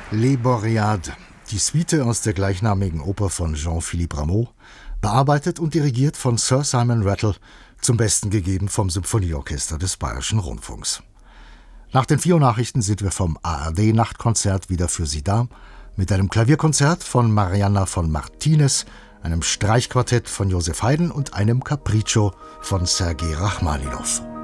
Les Boreades, die Suite aus der gleichnamigen Oper von Jean-Philippe Rameau, bearbeitet und dirigiert von Sir Simon Rattle, zum Besten gegeben vom Symphonieorchester des Bayerischen Rundfunks. Nach den 4 Uhr Nachrichten sind wir vom ARD-Nachtkonzert wieder für Sie da, mit einem Klavierkonzert von Marianna von Martinez, einem Streichquartett von Joseph Haydn und einem Capriccio von Sergei Rachmaninow.